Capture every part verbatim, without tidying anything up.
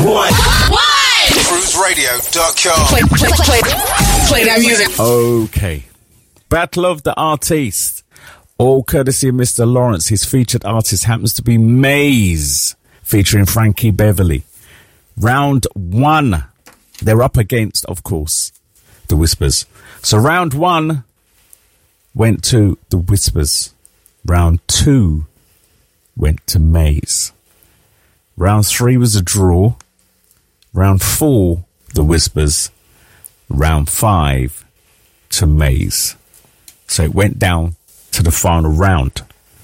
One. One. cruise radio dot com. Play, play, play, play that music. Okay. Battle of the Artistes. All courtesy of Mister Lawrence. His featured artist happens to be Maze, featuring Frankie Beverly. Round one. They're up against, of course, the Whispers. So round one went to the Whispers. Round two went to Maze. Round three was a draw. Round four, the Whispers. Round five to Maze. So it went down to the final round.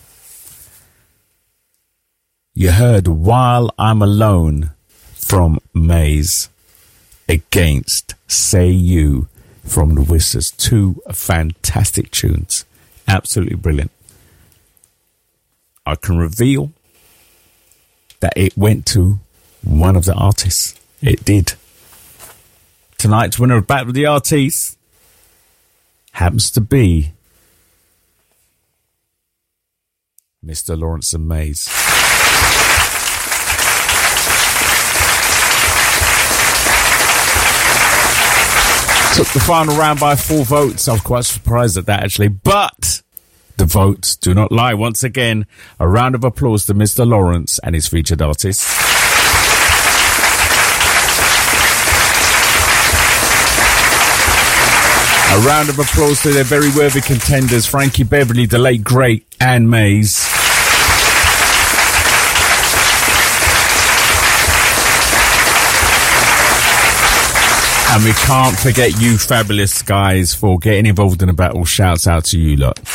You heard While I'm Alone from Maze against Say You from the Whispers. Two fantastic tunes. Absolutely brilliant. I can reveal that it went to one of the artists. It did. Tonight's winner of Battle of the Artists happens to be Mister Lawrence and Maze. Took the final round by four votes. I was quite surprised at that, actually. But the votes do not lie. Once again, a round of applause to Mister Lawrence and his featured artist. A round of applause to their very worthy contenders, Frankie Beverly, the late great, and Maze. And we can't forget you fabulous guys for getting involved in the battle. Shouts out to you lot.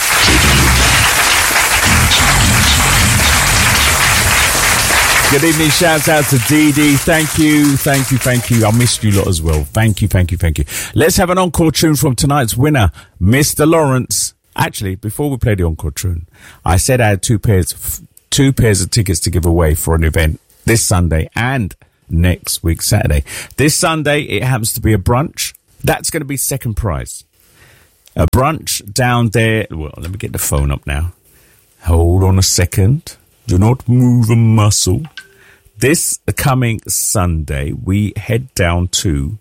Good evening, shouts out to Dee Dee. Thank you, thank you, thank you. I missed you lot as well. Thank you, thank you, thank you. Let's have an encore tune from tonight's winner, Mister Lawrence. Actually, before we play the encore tune, I said I had two pairs, two pairs of tickets to give away for an event this Sunday and next week, Saturday. This Sunday, it happens to be a brunch. That's going to be second prize. A brunch down there. Well, let me get the phone up now. Hold on a second. Do not move a muscle. This coming Sunday, we head down to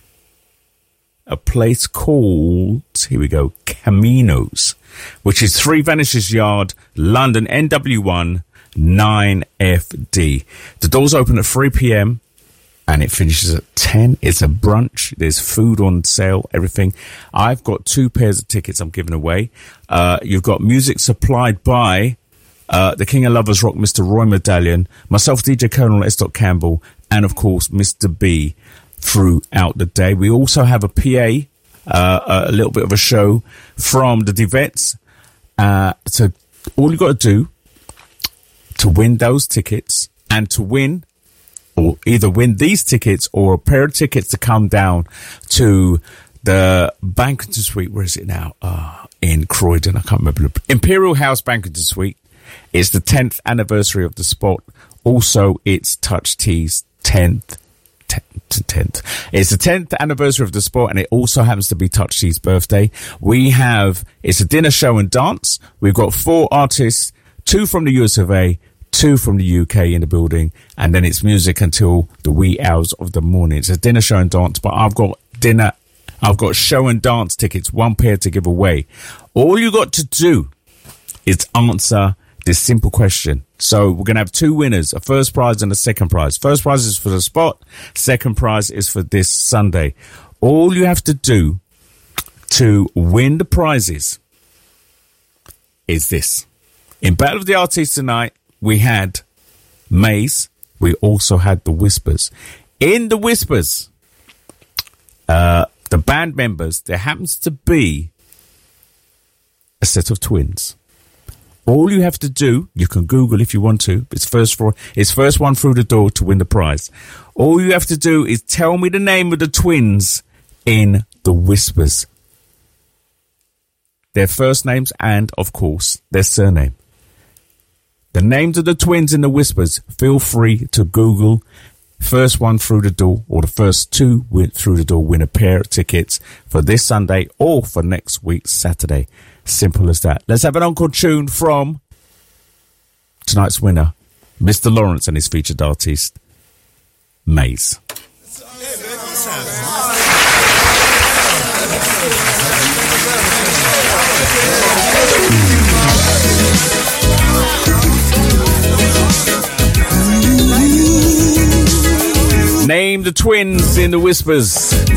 a place called, here we go, Caminos, which is three Vanishes Yard, London, N W one nine F D. The doors open at three p.m. and it finishes at ten. It's a brunch. There's food on sale, everything. I've got two pairs of tickets I'm giving away. Uh, you've got music supplied by uh, the King of Lovers Rock, Mister Roy Medallion, myself, D J Colonel S. Campbell, and of course, Mister B throughout the day. We also have a P A, uh, a little bit of a show from the Divets. Uh, so all you got to do to win those tickets and to win, or either win these tickets or a pair of tickets to come down to the Banquet Suite. Where is it now? Uh, in Croydon. I can't remember. Imperial House Banquet Suite. It's the tenth anniversary of the spot. Also, it's Touch Tea's tenth. tenth. It's the tenth anniversary of the sport, and it also happens to be Touch Tea's birthday. We have, it's a dinner, show and dance. We've got four artists, two from the U S of A, two from the U K in the building, and then it's music until the wee hours of the morning. It's a dinner, show and dance, but I've got dinner, I've got show and dance tickets, one pair to give away. All you got to do is answer this simple question. So we're going to have two winners, a first prize and a second prize. First prize is for the spot. Second prize is for this Sunday. All you have to do to win the prizes is this. In Battle of the Artists tonight, we had Maze. We also had the Whispers. In the Whispers, uh, the band members, there happens to be a set of twins. All you have to do, you can Google if you want to. It's first for it's first one through the door to win the prize. All you have to do is tell me the name of the twins in the Whispers. Their first names and, of course, their surname. The names of the twins in the Whispers. Feel free to Google. First one through the door, or the first two win through the door, win a pair of tickets for this Sunday or for next week's Saturday. Simple as that. Let's have an encore tune from tonight's winner, Mister Lawrence and his featured artist, Maze. Name the twins in the Whispers.